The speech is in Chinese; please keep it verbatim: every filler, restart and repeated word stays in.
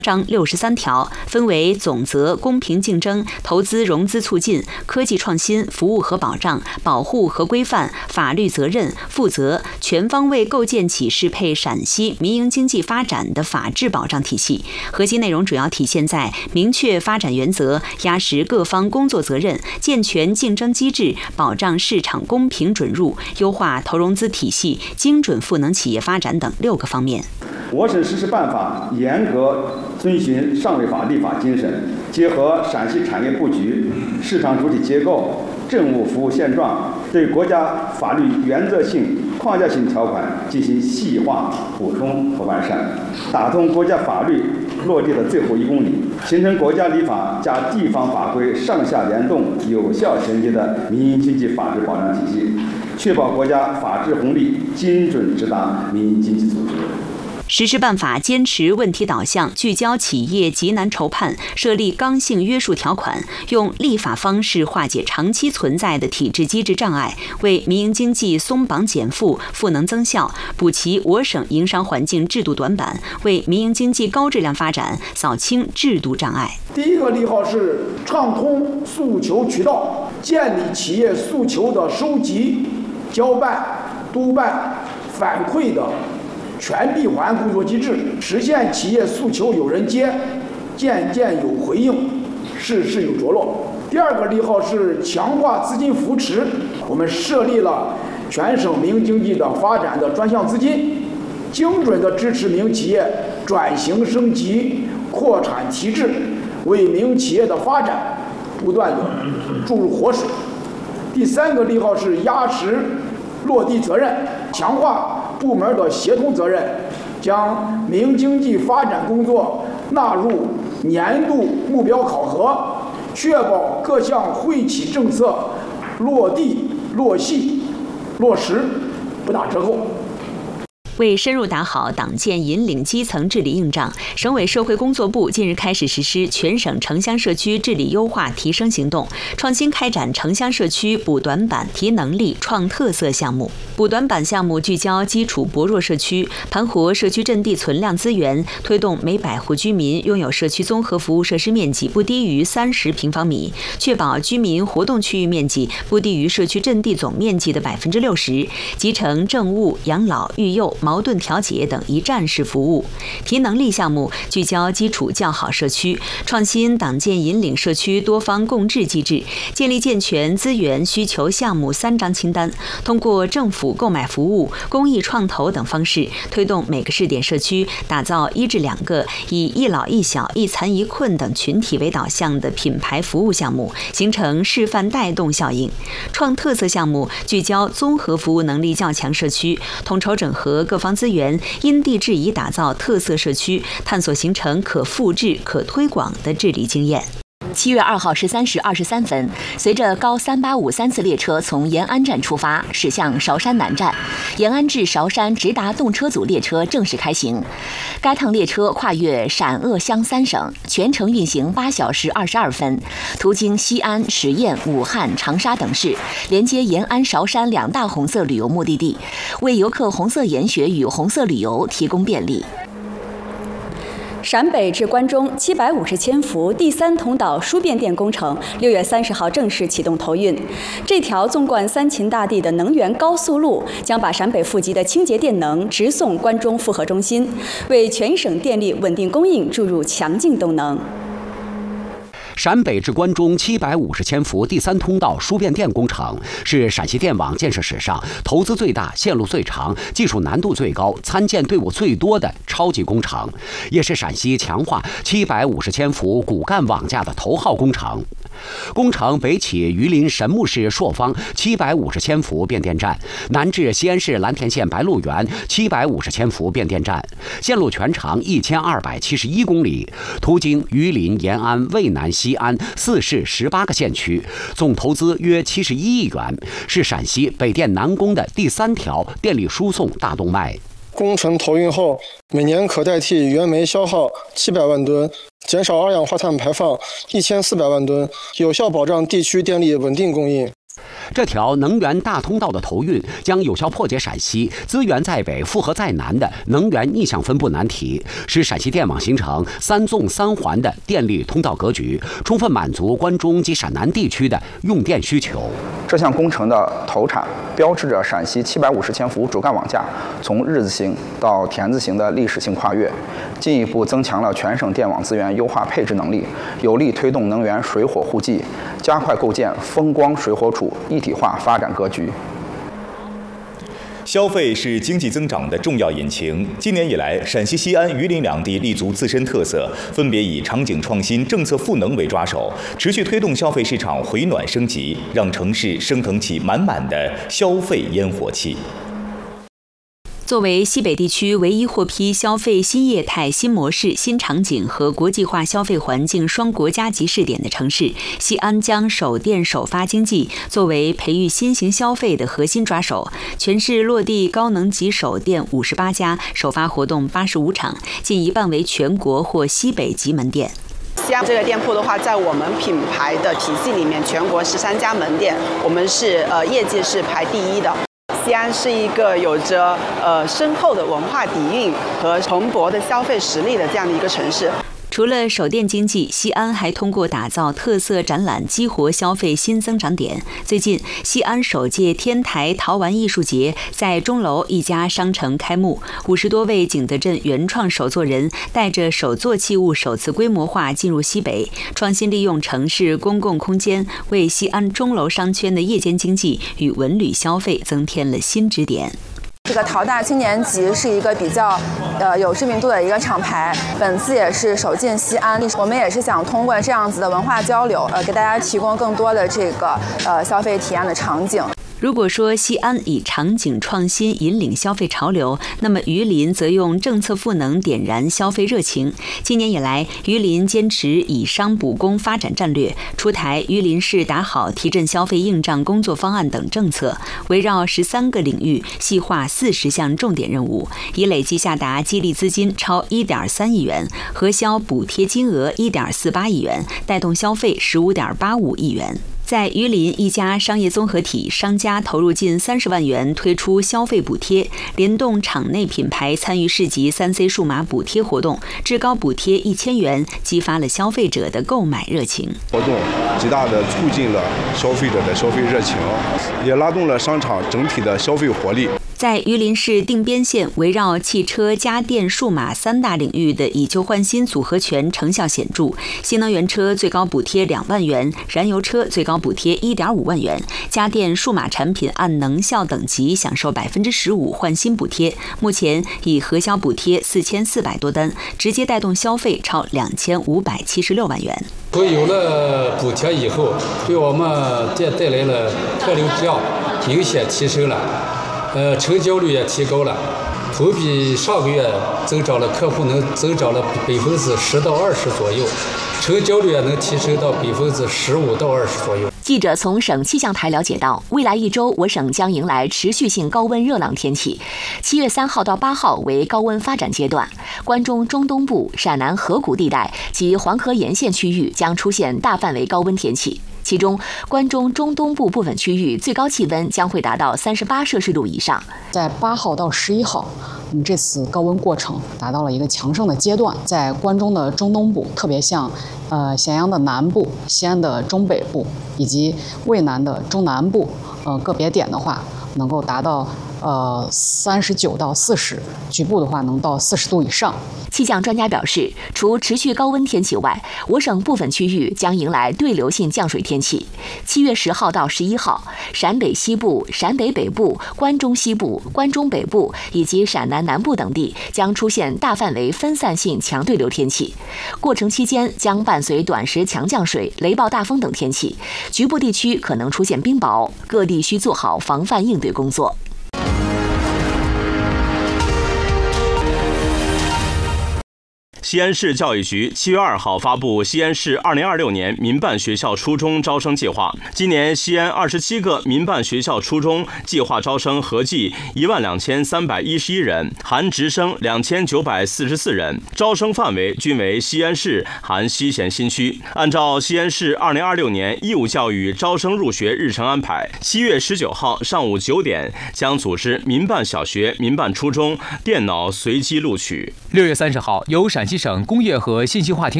章六十三条，分为总则、公平竞争、投资融资促进、科技创新、服务和保障、保护和规范、法律责任、负责，全方位构建起适配陕西民营经济发展的法治保障体系。核心内容主要体现在明确发展原则、压实各方工作责任、健全竞争机制、保障市场公平准入、优化投融资体系、精准赋能企业发展等六个方面。 我省实施办法严格遵循上位法立法精神，结合陕西产业布局、市场主体结构、政务服务现状，对国家法律原则性、框架性条款进行细化补充和完善，打通国家法律落地的最后一公里，形成国家立法加地方法规上下联动、有效衔接的民营经济法治保障体系，确保国家法治红利精准直达民营经济组织。 实施办法坚持问题导向，聚焦企业急难愁盼，设立刚性约束条款，用立法方式化解长期存在的体制机制障碍，为民营经济松绑减负、赋能增效，补齐我省营商环境制度短板，为民营经济高质量发展扫清制度障碍。 第一个利好是畅通诉求渠道，建立企业诉求的收集、交办、督办、反馈的全闭环工作机制，实现企业诉求有人接，件件有回应，事事有着落。第二个利好是强化资金扶持，我们设立了全省民营经济的发展的专项资金，精准地支持民营企业转型升级、扩产提质，为民营企业的发展不断地注入活水。第三个利好是压实落地责任，强化部门的协同责任，将民营经济发展工作纳入年度目标考核，确保各项惠企政策落地、落细、落实，不打折扣。 为深入打好党建引领基层治理硬仗，省委社会工作部近日开始实施全省城乡社区治理优化提升行动，创新开展城乡社区补短板、提能力、创特色项目。补短板项目聚焦基础薄弱社区，盘活社区阵地存量资源，推动每百户居民拥有社区综合服务设施面积不低于三十平方米，确保居民活动区域面积不低于社区阵地总面积的百分之六十，集成政务、养老、育幼、矛盾调解等一站式服务。提能力项目聚焦基础较好社区，创新党建引领社区多方共治机制，建立健全资源需求项目三张清单，通过政府购买服务、公益创投等方式，推动每个试点社区打造一至两个以一老一小、一残一困等群体为导向的品牌服务项目，形成示范带动效应。创特色项目聚焦综合服务能力较强社区，统筹整合各方资源，因地制宜打造特色社区，探索形成可复制、可推广的治理经验。七月二号十三时二十三分，随着高三八五三次列车从延安站出发，驶向韶山南站，延安至韶山直达动车组列车正式开行。该趟列车跨越陕鄂湘三省，全程运行八小时二十二分，途经西安、十堰、武汉、长沙等市，连接延安、韶山两大红色旅游目的地，为游客红色研学与红色旅游提供便利。 陕北至关中七百五十千伏第三通道输变电工程六月三十号正式启动投运。这条纵贯三秦大地的能源高速路将把陕北富集的清洁电能直送关中复合中心，为全省电力稳定供应注入强劲动能。 陕北至关中七百五十千伏第三通道输变电工程是陕西电网建设史上投资最大、线路最长、技术难度最高、参建队伍最多的超级工程，也是陕西强化七百五十千伏骨干网架的头号工程。工程北起榆林神木市朔方七百五十千伏变电站，南至西安市蓝田县白鹿原七百五十千伏变电站，线路全长一千二百七十一公里，途经榆林、延安、渭南、西安四市十八个县区，总投资约七十一亿元，是陕西北电南工的第三条电力输送大动脉。 工程投运后，每年可代替原煤消耗七百万吨，减少二氧化碳排放一千四百万吨，有效保障地区电力稳定供应。 这条能源大通道的投运将有效破解陕西资源在北、负荷在南的能源逆向分布难题，使陕西电网形成三纵三环的电力通道格局，充分满足关中及陕南地区的用电需求。 这项工程的投产，标志着陕西七百五十千伏主干网架从日字形到田字形的历史性跨越，进一步增强了全省电网资源优化配置能力，有力推动能源水火互济，加快构建风光水火储一体化发展格局。 消费是经济增长的重要引擎。今年以来，陕西西安、榆林两地立足自身特色，分别以场景创新、政策赋能为抓手，持续推动消费市场回暖升级，让城市升腾起满满的消费烟火气。 作为西北地区唯一获批消费新业态、新模式、新场景和国际化消费环境双国家级试点的城市，西安将首电首发经济作为培育新型消费的核心抓手。全市落地高能级首店五十八家，首发活动八十五场，近一半为全国或西北级门店。 西安这个店铺的话，在我们品牌的体系里面，全国十三家门店，我们是呃业绩是排第一的。西安是一个有着呃深厚的文化底蕴和蓬勃的消费实力的这样的一个城市。 除了首店经济，西安还通过打造特色展览激活消费新增长点。最近，西安首届天台陶玩艺术节在钟楼一家商城开幕，五十多位景德镇原创手作人带着手作器物首次规模化进入西北，创新利用城市公共空间，为西安钟楼商圈的夜间经济与文旅消费增添了新支点。 这个陶大青年集是一个比较呃有知名度的一个厂牌，本次也是首进西安，我们也是想通过这样子的文化交流，呃，给大家提供更多的这个呃消费体验的场景。 如果说西安以场景创新引领消费潮流，那么榆林则用政策赋能点燃消费热情。今年以来，榆林坚持以商补工发展战略，出台榆林市打好提振消费硬仗工作方案等政策，围绕十三个领域细化四十项重点任务，已累计下达激励资金超一点三亿元，核销补贴金额一点四八亿元，带动消费十五点八五亿元。在榆林一家商业综合体，商家投入近三十万元推出消费补贴，联动场内品牌参与市级三 C 数码补贴活动，至高补贴一千元，激发了消费者的购买热情。 活动极大的促进了消费者的消费热情，也拉动了商场整体的消费活力。 在榆林市定边县，围绕汽车、家电、数码三大领域的以旧换新组合拳成效显著。新能源车最高补贴两万元，燃油车最高补贴一点五万元，家电、数码产品按能效等级享受百分之十五换新补贴。目前已核销补贴四千四百多单，直接带动消费超两千五百七十六万元。 所以有了补贴以后，对我们这带来了客流质量明显提升了。呃，成交率也提高了，同比上个月增长了，客户能增长了百分之十到二十左右，成交率也能提升到百分之十五到二十左右。 记者从省气象台了解到，未来一周我省将迎来持续性高温热浪天气。七月三号到八号为高温发展阶段，关中中东部、陕南河谷地带及黄河沿线区域将出现大范围高温天气。其中，关中中东部部分区域最高气温将会达到三十八摄氏度以上。 在八号到十一号，我们这次高温过程达到了一个强盛的阶段。在关中的中东部，特别像呃咸阳的南部、西安的中北部以及渭南的中南部，呃个别点的话，能够达到呃三十九到四十，局部的话能到四十度以上。 气象专家表示，除持续高温天气外，我省部分区域将迎来对流性降水天气。七月十号到十一号，陕北西部、陕北北部、关中西部、关中北部以及陕南南部等地将出现大范围分散性强对流天气。过程期间将伴随短时强降水、雷暴大风等天气，局部地区可能出现冰雹，各地需做好防范应对工作。 西安市教育局七月二号发布西安市二零二六年民办学校初中招生计划。今年西安二十七个民办学校初中计划招生合计一万两千三百一十一人，含直升两千九百四十四人，招生范围均为西安市含西咸新区。按照西安市二零二六年义务教育招生入学日程安排，七月十九号上午九点将组织民办小学、民办初中电脑随机录取。 六月三十号，由陕西省工业和信息化厅